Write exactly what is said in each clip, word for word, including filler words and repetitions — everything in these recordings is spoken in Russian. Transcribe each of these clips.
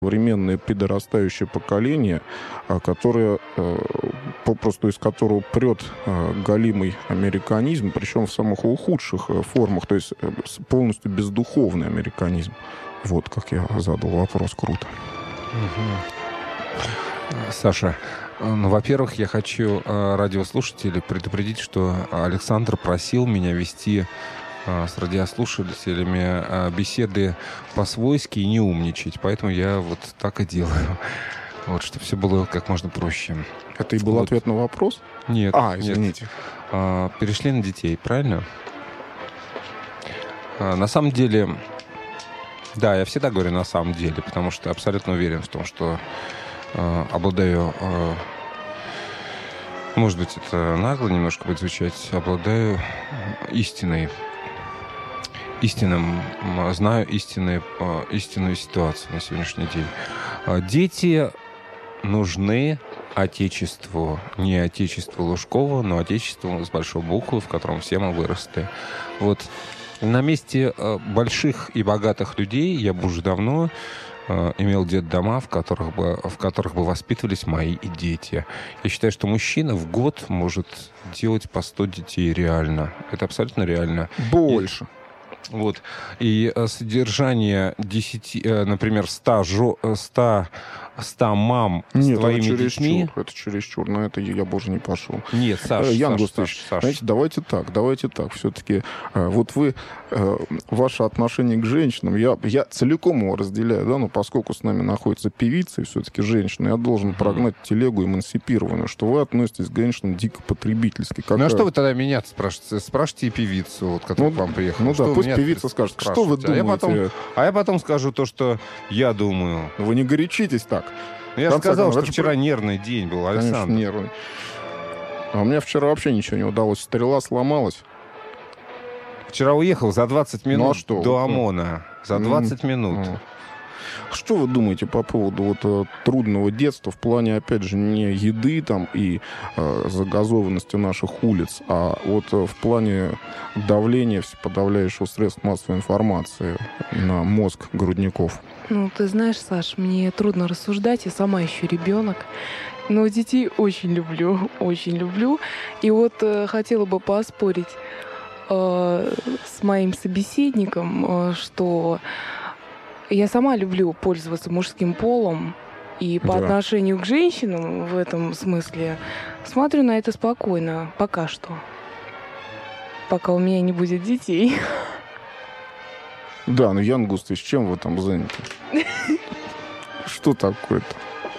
современное подрастающее поколение, которое попросту из которого прет галимый американизм, причем в самых худших формах, то есть полностью бездуховный американизм. Вот как я задал вопрос. Круто. Саша, ну, во-первых, я хочу радиослушателей предупредить, что Александр просил меня вести с радиослушателями беседы по-свойски и не умничать. Поэтому я вот так и делаю. Вот, чтобы все было как можно проще. Это и был вот ответ на вопрос? Нет. А, извините. Нет. Перешли на детей, правильно? На самом деле, да, я всегда говорю на самом деле, потому что абсолютно уверен в том, что э, обладаю, э, может быть, это нагло немножко будет звучать, обладаю истиной. Истинным, знаю истинные, истинную ситуацию на сегодняшний день. Дети нужны Отечеству. Не Отечеству Лужкова, но Отечеству с большой буквы, в котором все мы выросли. Вот на месте больших и богатых людей я бы уже давно имел детдома, в которых бы, в которых бы воспитывались мои и дети. Я считаю, что мужчина в год может делать по сто детей реально. Это абсолютно реально. Больше. И вот. И содержание десяти, например, ста, ста, ста мам с Нет, твоими это детьми... Чересчур, это чересчур, на это я бы уже не пошел. Нет, Саш, Ян Саш, Густович, Саш, Саш. знаете, давайте так, давайте так. Все-таки вот вы, ваше отношение к женщинам, я, я целиком его разделяю, да, но поскольку с нами находится певица и все-таки женщина, я должен прогнать телегу эмансипированную, что вы относитесь к женщинам дико потребительски. Какая... Ну а что вы тогда меня спрашиваете? Спрашивайте и певицу, вот, которая ну, к вам приехала. Ну что да, пусть певица скажет, что вы думаете. А я, потом, а я потом скажу то, что я думаю. Вы не горячитесь так. Я же сказал, что вчера нервный день был, Александр. Конечно, нервный. А у меня вчера вообще ничего не удалось. Стрела сломалась. Вчера уехал за двадцать минут ну, а что? до ОМОНа. За двадцать минут. Mm. Что вы думаете по поводу вот, трудного детства в плане, опять же, не еды там и э, загазованности наших улиц, а вот э, в плане давления всеподавляющего средств массовой информации на мозг грудников? Ну, ты знаешь, Саш, мне трудно рассуждать, я сама еще ребенок, но детей очень люблю, очень люблю. И вот э, хотела бы поспорить э, с моим собеседником, э, что я сама люблю пользоваться мужским полом, и по да. отношению к женщинам в этом смысле смотрю на это спокойно, пока что. Пока у меня не будет детей. Да, ну, Ян Густович, чем вы там заняты? Что такое-то?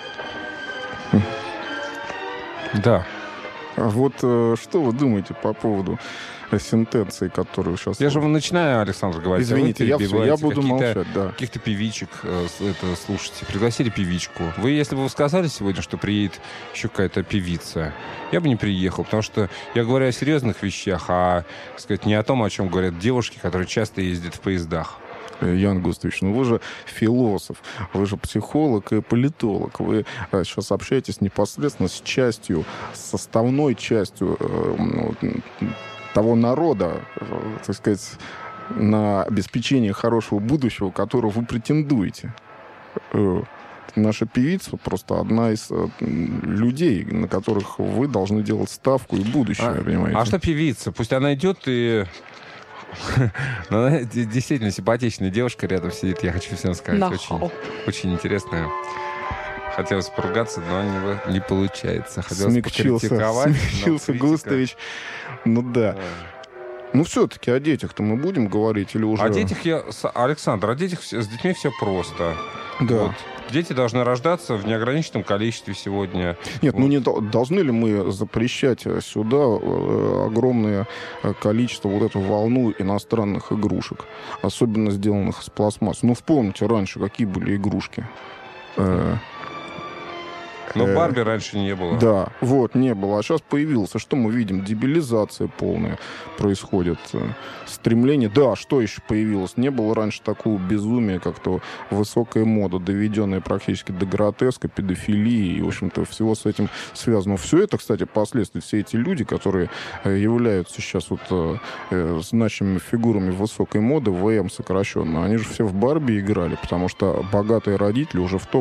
Да. А вот э, что вы думаете по поводу сентенции, которую сейчас... Я же начинаю, Александр, говорить. Извините, я, все, я буду молчать, да. Каких-то певичек э, это, слушайте. Пригласили певичку. Вы, если бы вы сказали сегодня, что приедет еще какая-то певица, я бы не приехал, потому что я говорю о серьезных вещах, а, так сказать, не о том, о чем говорят девушки, которые часто ездят в поездах. Ян Густович, ну вы же философ, вы же психолог и политолог. Вы сейчас общаетесь непосредственно с частью, с составной частью э, того народа, так сказать, на обеспечение хорошего будущего, которого вы претендуете. Наша певица просто одна из людей, на которых вы должны делать ставку и будущее, а, понимаете? А что певица? Пусть она идет и... Ну, она действительно симпатичная девушка рядом сидит, я хочу всем сказать. Очень, очень интересная. Хотелось поругаться, но не, не получается. Хотелось смягчился, покритиковать. Смягчился Густович. Ну да. Ну все-таки о детях-то мы будем говорить или уже... О детях я... Александр, о детях с детьми все просто. Да. Вот. Дети должны рождаться в неограниченном количестве сегодня. Нет, вот. ну не должны ли мы запрещать сюда огромное количество вот эту волну иностранных игрушек, особенно сделанных из пластмассы? Ну вспомните раньше, какие были игрушки. Но Э, Барби раньше не было. Да, вот, не было. А сейчас появился. Что мы видим? Дебилизация полная происходит. Э, Стремление... Да, что еще появилось? Не было раньше такого безумия, как то высокая мода, доведенная практически до гротеска, педофилии и, в общем-то, всего с этим связано. Все это, кстати, последствия. Все эти люди, которые э, являются сейчас вот э, э, значимыми фигурами высокой моды, ВМ сокращенно, они же все в Барби играли, потому что богатые родители уже в то